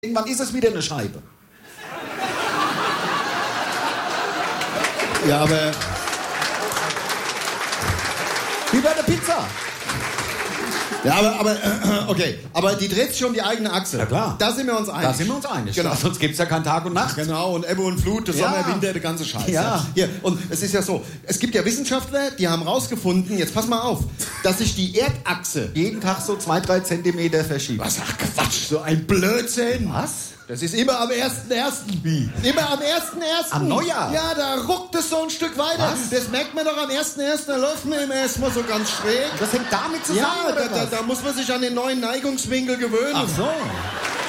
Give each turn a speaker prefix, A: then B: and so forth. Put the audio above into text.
A: Irgendwann ist es wieder eine Scheibe.
B: Ja, aber...
A: Wie bei der Pizza.
B: Ja, aber okay. Aber die dreht sich schon die eigene Achse.
A: Ja, klar.
B: Da sind wir uns einig.
A: Da sind wir uns einig.
B: Genau.
A: Sonst gibt es ja keinen Tag und Nacht.
B: Genau, und Ebbe und Flut, der
A: Ja.
B: Sommer, Winter, der ganze Scheiß.
A: Ja.
B: Hier, und es ist ja so, es gibt ja Wissenschaftler, die haben rausgefunden, jetzt pass mal auf, dass sich die Erdachse...
A: Jeden Tag so 2-3 Zentimeter verschiebt.
B: Was, ach Quatsch, so ein Blödsinn.
A: Was?
B: Das ist immer am 1.1.
A: Wie?
B: Immer am 1.1.
A: Am Neujahr?
B: Ja, da ruckt es so ein Stück weiter.
A: Was?
B: Das merkt man doch am 1.1. Da läuft man immer erstmal so ganz schräg.
A: Das hängt damit zusammen,
B: Ja,
A: oder was?
B: da muss man sich an den neuen Neigungswinkel gewöhnen.
A: Ach so.